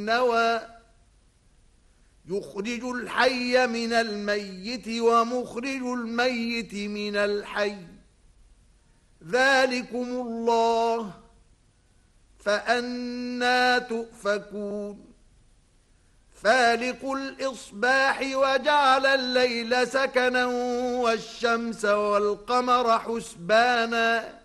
نوى يخرج الحي من الميت ومخرج الميت من الحي ذلكم الله فأنى تؤفكون فالق الإصباح وجعل الليل سكنا والشمس والقمر حسبانا